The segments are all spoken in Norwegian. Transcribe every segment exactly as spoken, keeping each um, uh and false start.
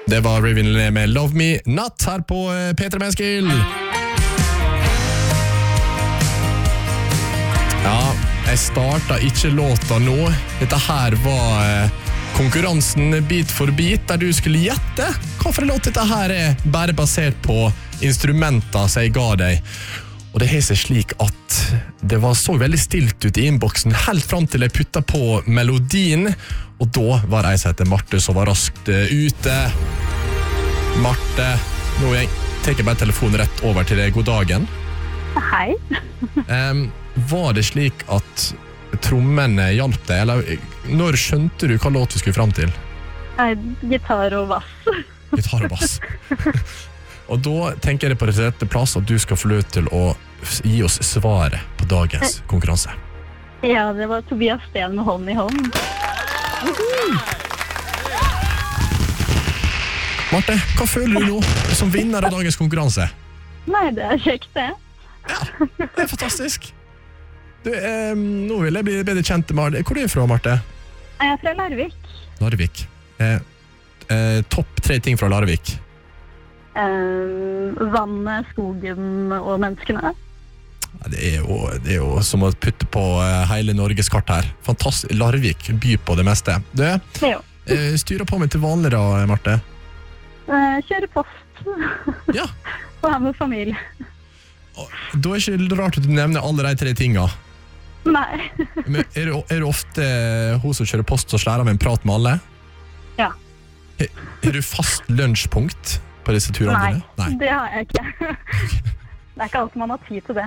Det var Riven Lené med Love Me Natt her på P tre Menneskill. Ja, jeg startet ikke låta nå. Dette her var konkurransen bit for bit, der du skulle gjette hva for en låt dette her er, bare basert på instrumenter som jeg ga deg. Og det har seg slik at det var så veldig stilt ut i innboksen helt frem til jeg putta på melodien, og da var jeg som heter Marte som var raskt ute. Marte, nå tar jeg bare telefonen rett over til deg. God dagen. Hei. um, var det slik at trommene hjalp deg, eller når skjønte du hva låt vi skulle frem til? Nei, gitar og bass. Gitar og bass. Og da tenker jeg på det rette plass at du skal få lov til å gi oss svaret på dagens konkurranse. Ja, det var Tobias Sten med Hånd i hånd. Marte, hva føler du nå som vinner av dagens konkurranse? Nei, det er kjekt det. Ja, det er fantastisk. Du, eh, nå vil jeg bli bedre kjent med Marte. Hvor er du fra, Marte? Jeg er fra Larvik. Larvik. Eh, eh, topp tre ting fra Larvik. Uh, vannet, skogen og menneskene. Det er, jo, det er jo som å putte på hele Norges kart her. Fantastisk. Larvik byr på det meste. Du, uh, styrer på meg til vanlig da, Marte? Uh, kjører post. Ja. Og her med familie. Da er det ikke rart at du nevner alle de tre tingene. Nei. Men er, du, er du ofte hun som kjører post og slærer med en prat med alle? Ja. Er, er du fast lunsjpunkt på disse turene Nei, dine? Nei, det har jeg ikke. Det er ikke alltid man har tid til det.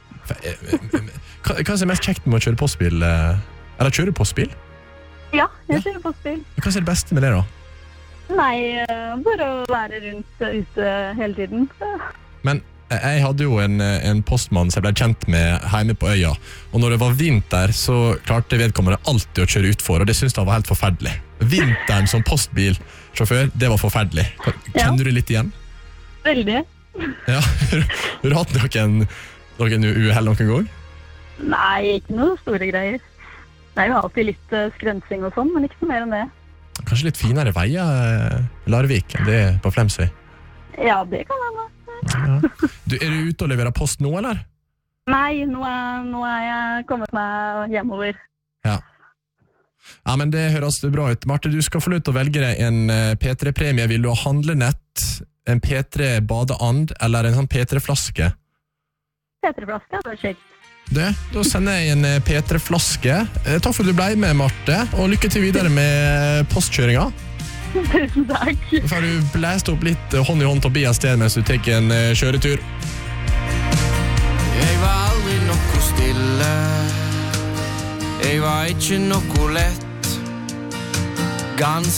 Hva, hva er det mest kjekt med å kjøre postbil? Eller kjøre postbil? Ja, jeg Ja. kjører postbil. Hva er det beste med det da? Nei, bare å være rundt ute hele tiden. Men jeg hadde jo en, en postmann som jeg ble kjent med hjemme på øya, og når det var vinter så klarte vedkommende alltid å kjøre utfor, og det synes jeg var helt forferdelig. Vinteren som postbilsjåfør, det var forferdelig. Kjenner du litt igjen? Veldig. Ja, har du hatt noen, noen uheld noen gang? Nei, ikke noe store greier. Det er jo alltid litt uh, skrensing og sånn, men ikke noe mer enn det. Kanskje litt finere veier i Larvik enn det på Flemsøy? Ja, det kan være. Ja. Du, er du ute og leverer post nå, eller? Nei, nå er, nå er jeg kommet meg hjemover. Ja. Ja, men det høres bra ut. Marte, du skal få lov til å velge deg en P tre-premie. Vil du ha handlenett, en P tre badeand eller en sånn P tre-flaske? P tre-flaske, det er kjekt. Du, da sender jeg en P tre-flaske. Takk for at du ble med, Marte, og lykke til videre med postkjøringa. Tusen takk. Da får du blæst opp litt hånd i hånd Tobias sted mens du tek en kjøretur. Jeg var aldri noe stille. Jeg var ikke noe lett. Ganske